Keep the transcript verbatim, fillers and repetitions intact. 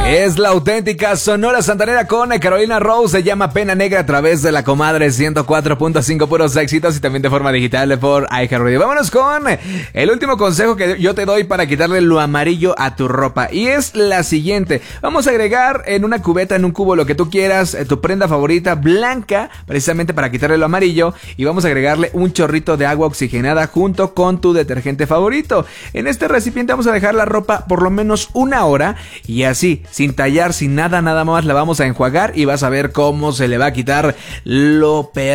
Es la auténtica Sonora Santanera con Carolina Rose. Se llama Pena Negra a través de la comadre ciento cuatro punto cinco, puros éxitos, y también de forma digital por iHeartRadio. Vámonos con el último consejo que yo te doy para quitarle lo amarillo a tu ropa, y es la siguiente. Vamos a agregar en una cubeta, en un cubo, lo que tú quieras, tu prenda favorita blanca, precisamente para quitarle lo amarillo, y vamos a agregarle un chorrito de agua oxigenada junto con tu detergente favorito. En este recipiente vamos a dejar la ropa por lo menos una hora, y así, sin tallar, sin nada, nada más, la vamos a enjuagar y vas a ver cómo se le va a quitar lo peor